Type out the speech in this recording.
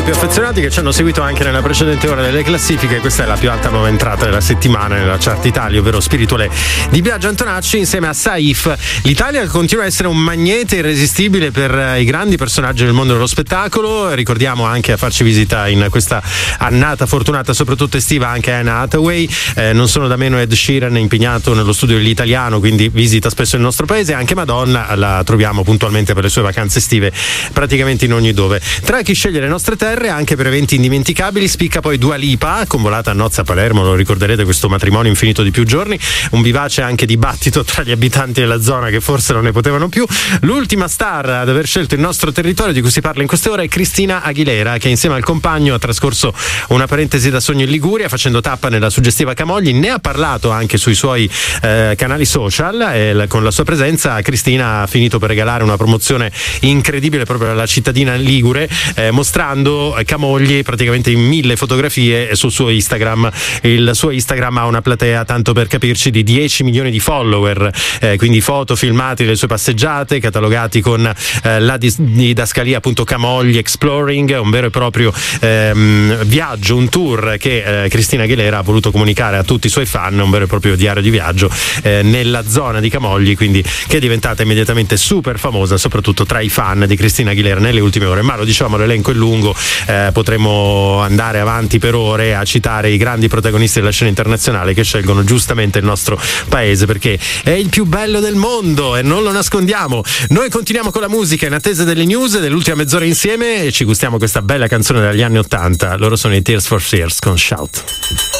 più affezionati che ci hanno seguito anche nella precedente ora delle classifiche. Questa è la più alta nuova entrata della settimana nella chart Italia, ovvero Spirituale di Biagio Antonacci insieme a Saif. L'Italia continua a essere un magnete irresistibile per i grandi personaggi del mondo dello spettacolo. Ricordiamo anche a farci visita in questa annata fortunata, soprattutto estiva, anche Anne Hathaway. Non sono da meno Ed Sheeran, impegnato nello studio dell'italiano, quindi visita spesso il nostro paese. Anche Madonna la troviamo puntualmente per le sue vacanze estive praticamente in ogni dove. Tra chi sceglie le nostre terre anche per eventi indimenticabili spicca poi Dua Lipa, convolata a nozze a Palermo, lo ricorderete, questo matrimonio infinito di più giorni, un vivace anche dibattito tra gli abitanti della zona che forse non ne potevano più. L'ultima star ad aver scelto il nostro territorio di cui si parla in queste ore è Cristina Aguilera, che insieme al compagno ha trascorso una parentesi da sogno in Liguria facendo tappa nella suggestiva Camogli. Ne ha parlato anche sui suoi canali social, con la sua presenza Cristina ha finito per regalare una promozione incredibile proprio alla cittadina ligure, mostrando Camogli praticamente in 1000 fotografie sul suo Instagram. Il suo Instagram ha una platea, tanto per capirci, di 10 milioni di follower, quindi foto filmati delle sue passeggiate catalogati con la didascalia appunto Camogli Exploring, un vero e proprio viaggio, un tour che Cristina Aguilera ha voluto comunicare a tutti i suoi fan, un vero e proprio diario di viaggio nella zona di Camogli, quindi che è diventata immediatamente super famosa soprattutto tra i fan di Cristina Aguilera nelle ultime ore. Ma lo diciamo, l'elenco è lungo, potremmo andare avanti per ore a citare i grandi protagonisti della scena internazionale che scelgono giustamente il nostro paese perché è il più bello del mondo e non lo nascondiamo. Noi continuiamo con la musica in attesa delle news dell'ultima mezz'ora insieme e ci gustiamo questa bella canzone dagli anni '80. Loro sono i Tears for Fears con Shout.